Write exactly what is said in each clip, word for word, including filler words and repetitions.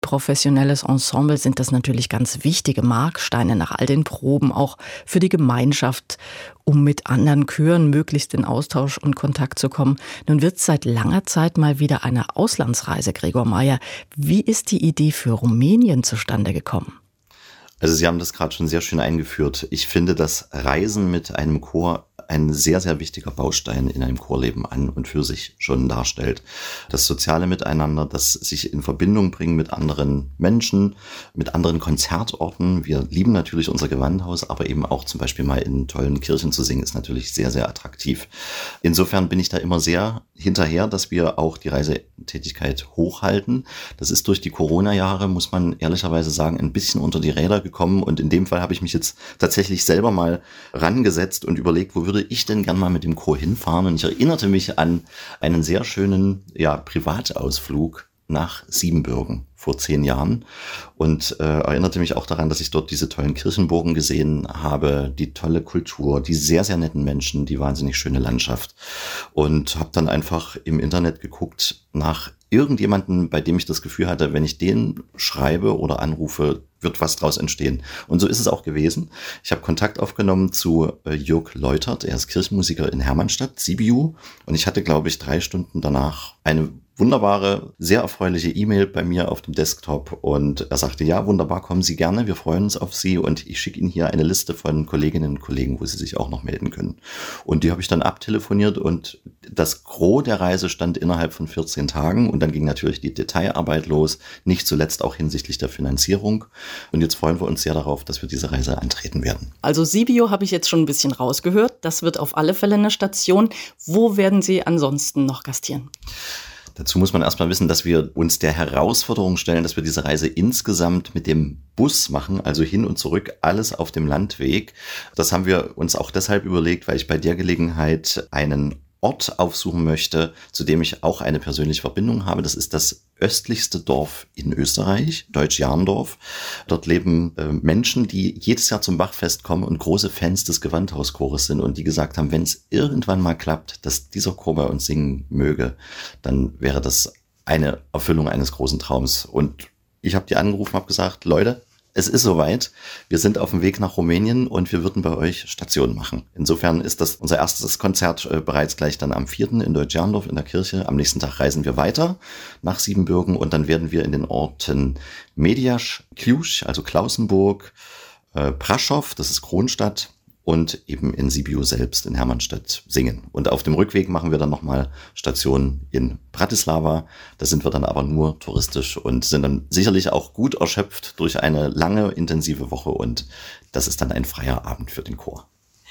professionelles Ensemble sind das natürlich ganz wichtige Marksteine nach all den Proben, auch für die Gemeinschaft, um mit anderen Chören möglichst in Austausch und Kontakt zu kommen. Nun wird es seit langer Zeit mal wieder eine Auslandsreise, Gregor Meyer. Wie ist die Idee für Rumänien zustande gekommen? Also Sie haben das gerade schon sehr schön eingeführt. Ich finde, dass Reisen mit einem Chor ein sehr, sehr wichtiger Baustein in einem Chorleben an und für sich schon darstellt. Das soziale Miteinander, das sich in Verbindung bringen mit anderen Menschen, mit anderen Konzertorten. Wir lieben natürlich unser Gewandhaus, aber eben auch zum Beispiel mal in tollen Kirchen zu singen, ist natürlich sehr, sehr attraktiv. Insofern bin ich da immer sehr hinterher, dass wir auch die Reisetätigkeit hochhalten. Das ist durch die Corona-Jahre, muss man ehrlicherweise sagen, ein bisschen unter die Räder gekommen und in dem Fall habe ich mich jetzt tatsächlich selber mal rangesetzt und überlegt, wo würde ich denn gern mal mit dem Chor hinfahren? Und ich erinnerte mich an einen sehr schönen, ja, Privatausflug nach Siebenbürgen vor zehn Jahren und äh, erinnerte mich auch daran, dass ich dort diese tollen Kirchenburgen gesehen habe, die tolle Kultur, die sehr, sehr netten Menschen, die wahnsinnig schöne Landschaft und habe dann einfach im Internet geguckt nach irgendjemanden, bei dem ich das Gefühl hatte, wenn ich den schreibe oder anrufe, wird was draus entstehen. Und so ist es auch gewesen. Ich habe Kontakt aufgenommen zu äh, Jörg Läutert, er ist Kirchenmusiker in Hermannstadt, Sibiu. Und ich hatte, glaube ich, drei Stunden danach eine wunderbare, sehr erfreuliche E-Mail bei mir auf dem Desktop und er sagte, ja, wunderbar, kommen Sie gerne, wir freuen uns auf Sie und ich schicke Ihnen hier eine Liste von Kolleginnen und Kollegen, wo Sie sich auch noch melden können. Und die habe ich dann abtelefoniert und das Gros der Reise stand innerhalb von vierzehn Tagen und dann ging natürlich die Detailarbeit los, nicht zuletzt auch hinsichtlich der Finanzierung. Und jetzt freuen wir uns sehr darauf, dass wir diese Reise antreten werden. Also Sibiu habe ich jetzt schon ein bisschen rausgehört, das wird auf alle Fälle eine Station. Wo werden Sie ansonsten noch gastieren? Dazu muss man erstmal wissen, dass wir uns der Herausforderung stellen, dass wir diese Reise insgesamt mit dem Bus machen, also hin und zurück, alles auf dem Landweg. Das haben wir uns auch deshalb überlegt, weil ich bei der Gelegenheit einen Ort aufsuchen möchte, zu dem ich auch eine persönliche Verbindung habe. Das ist das östlichste Dorf in Österreich, Deutsch-Jarndorf. Dort leben äh, Menschen, die jedes Jahr zum Bachfest kommen und große Fans des Gewandhauschores sind und die gesagt haben, wenn es irgendwann mal klappt, dass dieser Chor bei uns singen möge, dann wäre das eine Erfüllung eines großen Traums. Und ich habe die angerufen, habe gesagt, Leute, es ist soweit. Wir sind auf dem Weg nach Rumänien und wir würden bei euch Station machen. Insofern ist das unser erstes Konzert äh, bereits gleich dann am vierten in Deutsch-Jarndorf in der Kirche. Am nächsten Tag reisen wir weiter nach Siebenbürgen und dann werden wir in den Orten Mediasch, Cluj, also Klausenburg, äh, Praschow, das ist Kronstadt, und eben in Sibiu selbst, in Hermannstadt, singen. Und auf dem Rückweg machen wir dann nochmal Station in Bratislava. Da sind wir dann aber nur touristisch und sind dann sicherlich auch gut erschöpft durch eine lange, intensive Woche. Und das ist dann ein freier Abend für den Chor.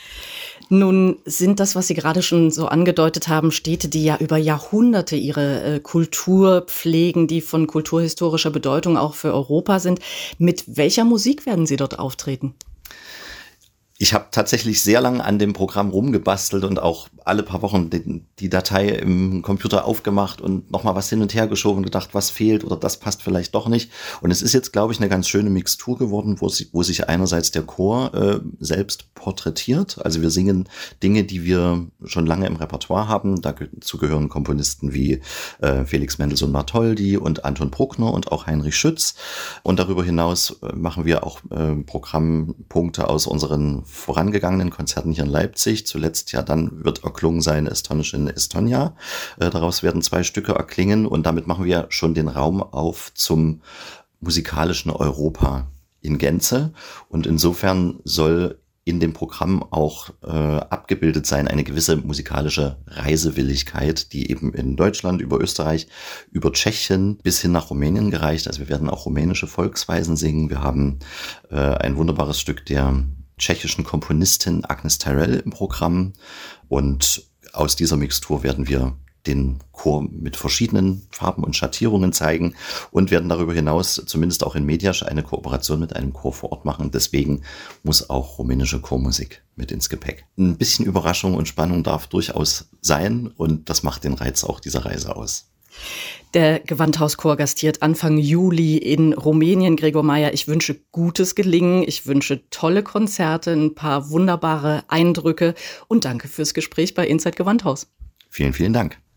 Nun sind das, was Sie gerade schon so angedeutet haben, Städte, die ja über Jahrhunderte ihre äh, Kultur pflegen, die von kulturhistorischer Bedeutung auch für Europa sind. Mit welcher Musik werden Sie dort auftreten? Ich habe tatsächlich sehr lange an dem Programm rumgebastelt und auch alle paar Wochen die, die Datei im Computer aufgemacht und nochmal was hin und her geschoben und gedacht, was fehlt oder das passt vielleicht doch nicht. Und es ist jetzt, glaube ich, eine ganz schöne Mixtur geworden, wo, sie, wo sich einerseits der Chor äh, selbst porträtiert. Also wir singen Dinge, die wir schon lange im Repertoire haben. Dazu gehören Komponisten wie äh, Felix Mendelssohn Bartholdy und Anton Bruckner und auch Heinrich Schütz. Und darüber hinaus äh, machen wir auch äh, Programmpunkte aus unseren vorangegangenen Konzerten hier in Leipzig. Zuletzt ja dann wird erklungen sein Estonisch in Estonia. Äh, daraus werden zwei Stücke erklingen und damit machen wir schon den Raum auf zum musikalischen Europa in Gänze. Und insofern soll in dem Programm auch äh, abgebildet sein eine gewisse musikalische Reisewilligkeit, die eben in Deutschland, über Österreich, über Tschechien bis hin nach Rumänien gereicht. Also wir werden auch rumänische Volksweisen singen. Wir haben äh, ein wunderbares Stück der tschechischen Komponistin Agnes Tyrell im Programm und aus dieser Mixtur werden wir den Chor mit verschiedenen Farben und Schattierungen zeigen und werden darüber hinaus zumindest auch in Mediasch eine Kooperation mit einem Chor vor Ort machen. Deswegen muss auch rumänische Chormusik mit ins Gepäck. Ein bisschen Überraschung und Spannung darf durchaus sein und das macht den Reiz auch dieser Reise aus. Der Gewandhauschor gastiert Anfang Juli in Rumänien. Gregor Meyer, ich wünsche gutes Gelingen. Ich wünsche tolle Konzerte, ein paar wunderbare Eindrücke und danke fürs Gespräch bei Inside Gewandhaus. Vielen, vielen Dank.